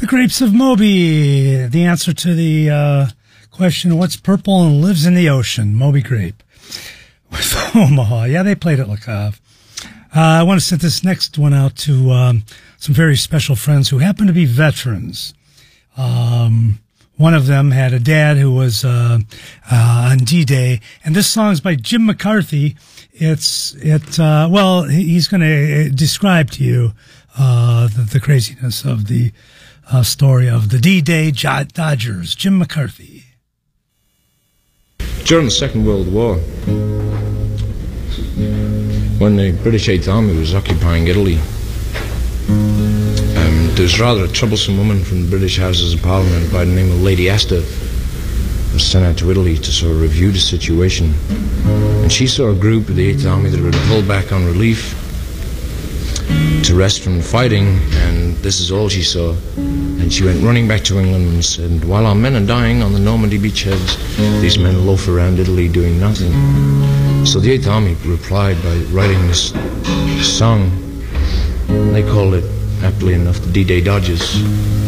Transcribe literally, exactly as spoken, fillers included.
The Grapes of Moby, the answer to the uh, question, what's purple and lives in the ocean? Moby Grape. With Omaha. Yeah, they played at Le Cave. Uh, I want to send this next one out to um, some very special friends who happen to be veterans. Um, one of them had a dad who was uh, uh, on D-Day, and this song's by Jim McCarthy. It's, it, uh, well, he's going to describe to you uh, the, the craziness of the uh, story of the D-Day Dodgers. Jim McCarthy. During the Second World War, when the British Eighth Army was occupying Italy, um, there was rather a troublesome woman from the British Houses of Parliament by the name of Lady Astor, was sent out to Italy to sort of review the situation. And she saw a group of the Eighth Army that had been pulled back on relief to rest from the fighting, and this is all she saw. And she went running back to England and said, while our men are dying on the Normandy beachheads, these men loaf around Italy doing nothing. So the Eighth Army replied by writing this song, and they called it, aptly enough, the D-Day Dodgers.